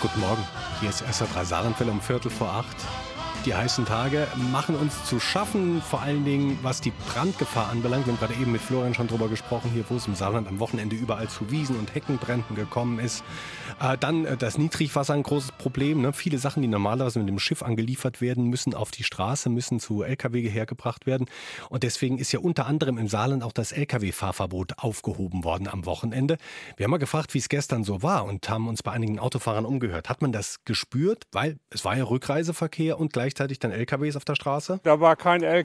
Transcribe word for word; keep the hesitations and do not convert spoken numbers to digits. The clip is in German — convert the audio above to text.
Guten Morgen, hier ist S R drei Saarlandwelle um Viertel vor acht. Die heißen Tage machen uns zu schaffen, vor allen Dingen was die Brandgefahr anbelangt. Wir haben gerade eben mit Florian schon drüber gesprochen, hier wo es im Saarland am Wochenende überall zu Wiesen- und Heckenbränden gekommen ist. Äh, dann äh, das Niedrigwasser, ein großes Problem. Ne? Viele Sachen, die normalerweise mit dem Schiff angeliefert werden, müssen auf die Straße, müssen zu L K W hergebracht werden. Und deswegen ist ja unter anderem im Saarland auch das L K W-Fahrverbot aufgehoben worden am Wochenende. Wir haben mal gefragt, wie es gestern so war und haben uns bei einigen Autofahrern umgehört. Hat man das gespürt? Weil es war ja Rückreiseverkehr und gleichzeitig dann L K Ws auf der Straße? Da war kein L